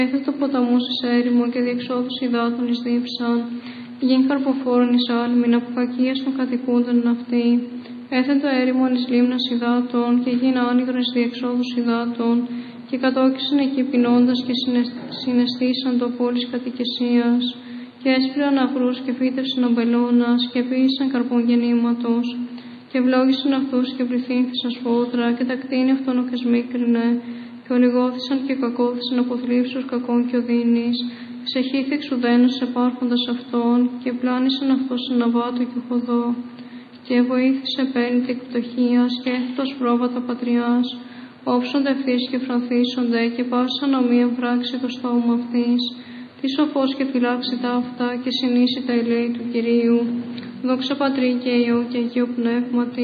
Έθετο ποταμούς εις έρημο και διεξόδους υδάτων εις δίψαν. Γιν καρποφόρων εις άλμην, από κακίας των κατοικούντων εν αυτή. Έθετο έρημον εις λίμνας υδάτων και γιν άνυδρον εις διεξόδους υδάτων. Και κατόκισαν εκεί πεινώντας και συναισθήσαν το πόλης κατοικεσίας. Και έσπηραν αγρούς και φύτευσαν αμπελώνας και ποίησαν καρπών γεννήματος. Και ευλόγησαν αυτούς και πληθύνθησαν σφόδρα και τα κτίνη αυτών ο κεσμίκρινε. Και ολιγώθησαν και κακώθησαν από θλίψους κακών και οδύνης. Ξεχύθη εξουδένας επάρχοντας αυτών και πλάνησαν αυτός σε ναβάτο και χωδό. Και βοήθησε παίρνει την πτωχίας και έθετος πρόβατα πατριάς. Όψονται ευθύς και φρανθίσονται και πάσα νομία πράξει το στόμα αυτής. Τι σοφός και φυλάξει τα αυτά και συνήσει τα ελέη του Κυρίου. Δόξα Πατρί και Υιό και Αγίου Πνεύματι.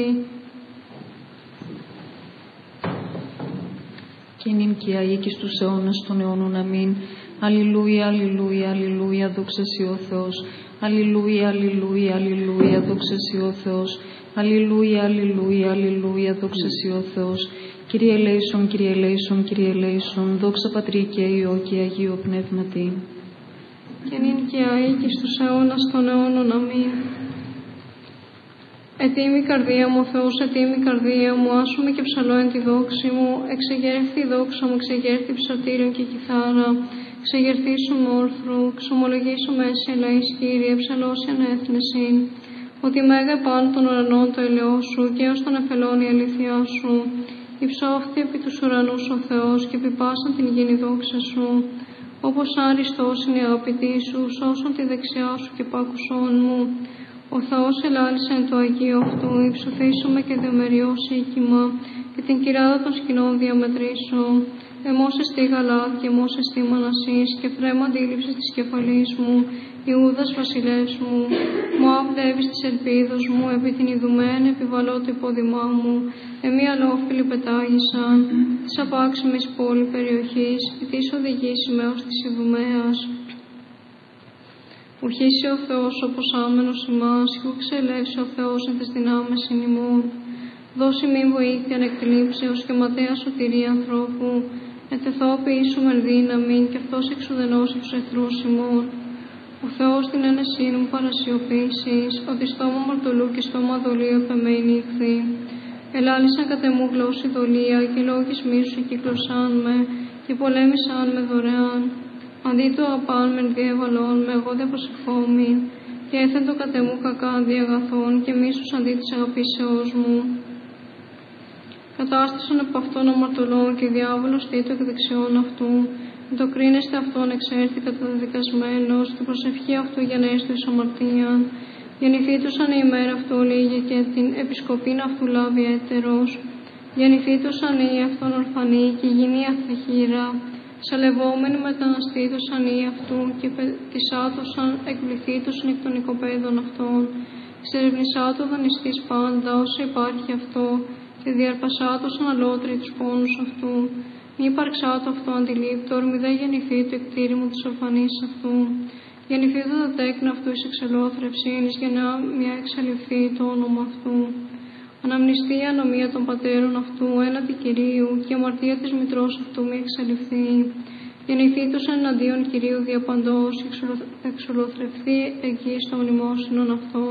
Και νυν και αεί και στους αιώνας των αιώνων. Αμήν. Αλληλούια, αλληλούια, αλληλούια, δόξα σοι ο Θεός. Αλληλούια, αλληλούια, αλληλούια, δόξα σοι ο Θεός. Αλληλούια, αλληλούια, αλληλούια, δόξα σοι ο Θεός. Κύριε ελέησον, Κύριε ελέησον, Κύριε ελέησον, δόξα Πατρί και Υιό και Αγίου Πνεύματι. Και νυν και αεί και στους αιώνας των αιώνων. Αμήν. Ετοίμη καρδία μου, Θεός, ετοίμη καρδία μου, άσομαι και ψαλώ εν τη δόξη μου, εξεγέρθη η δόξα μου, εξεγέρθη ψαλτήριον και κιθάρα, ξεγερθήσου όρθρου, ξομολογήσου μέση ελαείς, Κύριε, ψαλώσει ανέθνεσιν, ότι μέγα επάνω των ουρανών το ελαιό σου και έως των εφελών η αλήθειά σου, υψώφθη επί τους ουρανούς ο Θεός και επιπάσαν την γη δόξα σου, όπως άριστος είναι η αγαπητή σου, σώσον τη δεξιά σου και πάκουσόν μου. Ο Θεός ελάλησε εν το Αγίο αυτού, υψωθήσομαι και διομεριώσει οίκημα, και την κυράδα των σκηνών διαμετρήσω. Εμώς εστί Γαλάτ και εμώς εστί Μανασσής, και φρέμα αντίληψης της κεφαλής μου, Ιούδας βασιλεύς μου. Μωάβ δεύεις της ελπίδος μου, επί την Ιδουμένη επιβαλώ το υπόδημά μου. Εμεί αλόφιλοι πετάγησαν, της απάξιμης πόλη περιοχής, της οδηγής ημέως της Ιδουμαίας. Ουχήσει ο Θεός όπως άμενος ημάς, και ουξελεύσει ο Θεός εν τες δυνάμεις ημών. Δώσει μη βοήθεια εκτλήψεως και ματέα σωτηρία ανθρώπου, ετεθώ ποιήσομεν δύναμη, και αυτός εξουδενώσει τους εχθρούς ημών. Ο Θεός την ένεσήν μου παρασιωπήσεις, ότι στόμα μορτολού και στόμα δολίου επεμένη ηχθεί. Ελάλησαν κατ' εμού γλώσσοι δολία, και λόγεις μίσους εκύκλωσάν με, και πολέμησαν με δωρεάν. Αντί του αγαπάν μεν διέβαλόν με, εγώ δεν προσευχόμη, και έθεντο κατ' εμού κακά αντί αγαθών, και μίσους αντί της αγαπήσεώς μου. Κατάστασαν από αυτόν αμαρτωλών, και διάβολος τίτο εκ δεξιών αυτού. Το κρίνεστε αυτόν εξέρθη καταδικασμένος, και προσευχή αυτού γενέστου εις αμαρτίαν. Γεννηθήτουσαν η ημέρα αυτού λίγη, και την επισκοπήν αυτού λάβει έτερος. Γεννηθήτουσαν οι αυτόν ορφανοί, και γίνει αθεχήρα. Σαλευόμενοι μεταναστήτωσαν οι αυτού, και πετισάτωσαν εκπληθήτωσαν εκ των οικοπαίδων αυτών. Ξερευνησάτω δανειστής πάντα, όσο υπάρχει αυτό, και διαρπασάτωσαν αλότροι τους πόνους αυτού. Μη υπαρξάτω αυτό αντιλήπτορ, μη δε γεννηθεί το εκτήρημο της ορφανής αυτού. Γεννηθεί το τέκνα αυτού εις εξελόθρευσης, για να μια εξαλειφθεί το όνομα αυτού. Αναμνηστεί η ανομία των πατέρων αυτού έναντι Κυρίου, και η αμαρτία της μητρός αυτού μη εξαλειφθεί. Γεννηθήτως εναντίον Κυρίου διαπαντός, εξολοθρευθεί εκεί στο μνημόσυνον αυτών.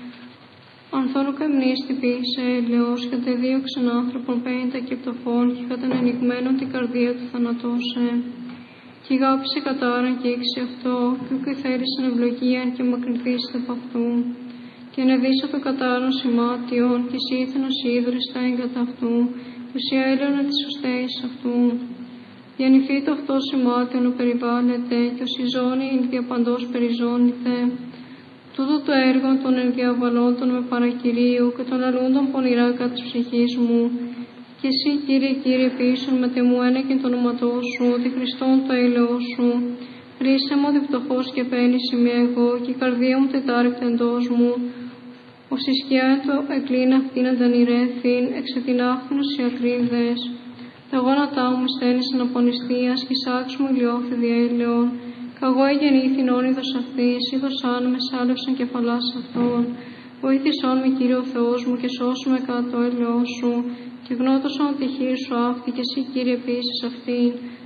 Ανθώνου καημνίστη ποιήσε έλεος, και κατεδίωξεν άνθρωπον πέντα και πτωχών, και κατανενιγμένον την καρδία του θανατώσε. Και αγάπησε κατάραν και ήξε αυτό, και ουκ θέλησεν ευλογίαν και μακρυνθήστε από αυτού. Και ενεδίσα το κατάρον σημάτιον, και σύθενος ίδρυς τα έγκατα αυτού, και ουσία έλεονα τις σωσταίες αυτού. Γεννηθεί το αυτό σημάτιον ο περιβάλλεται, και ο συζώνει ειν διαπαντός περιζώνεται. Τούτο το έργο των ενδιαβαλόντων με παρακυρίου, και των λαλούντων πονηρά κατά της ψυχής μου. Και εσύ, Κύριε, Κύριε, πείσον με τεμού ένα και το όνοματό σου, ότι Χριστόν το έλεος σου. Χρήσε μου ότι πτωχός και πένηση με εγώ, και η καρδία μου τετάρρεκτε εντός μου. Ως η σκιά το εκλίνα αυτήν αντανηρέθην, εξετινάχθηνος οι ακρίδες. Τα γόνατά μου στένησαν από νηστείας, και σάξ μου ηλιώθη διέλεον. Καγώ εγεννήθην όνειδος αυτής, είδωσάν με σάλευσαν κεφαλάς αυτών. Βοήθησόν με, Κύριε ο Θεός μου, και σώσου με κάτω έλεος σου. Και γνώτωσον τη χείρ σου αυτή, και εσύ, Κύριε, επίσης αυτήν.